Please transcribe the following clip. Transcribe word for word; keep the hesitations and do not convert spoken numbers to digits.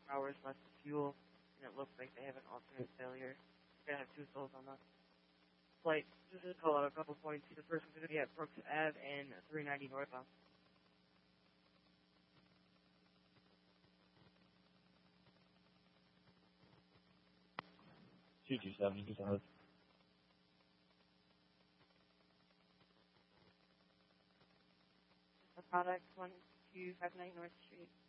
hours left of fuel, and it looks like they have an alternate failure. They're going to have two souls on the flight. Just to call out a couple points. The first one's going to be at Brooks Ave and three ninety northbound. two two seven, two seven. The product, one two five nine North Street.